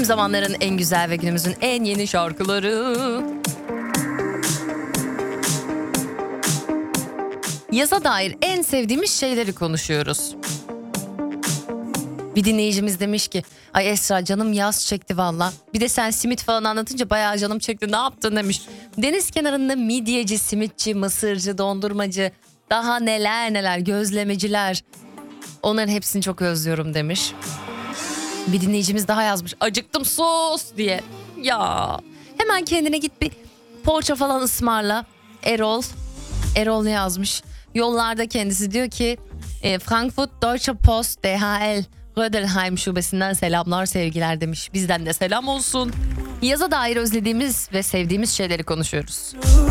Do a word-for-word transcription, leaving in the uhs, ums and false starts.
Tüm zamanların en güzel ve günümüzün en yeni şarkıları. Yaza dair en sevdiğimiz şeyleri konuşuyoruz. Bir dinleyicimiz demiş ki, ay Esra canım yaz çekti valla. Bir de sen simit falan anlatınca bayağı canım çekti, ne yaptın demiş. Deniz kenarında midyeci, simitçi, mısırcı, dondurmacı, daha neler neler, gözlemeciler. Onların hepsini çok özlüyorum demiş. Bir dinleyicimiz daha yazmış, acıktım sus diye. Ya hemen kendine git bir poğaça falan ısmarla. Erol, Erol ne yazmış? Yollarda kendisi diyor ki e, Frankfurt Deutsche Post D H L Rödelheim şubesinden selamlar sevgiler demiş. Bizden de selam olsun. Yaza dair özlediğimiz ve sevdiğimiz şeyleri konuşuyoruz.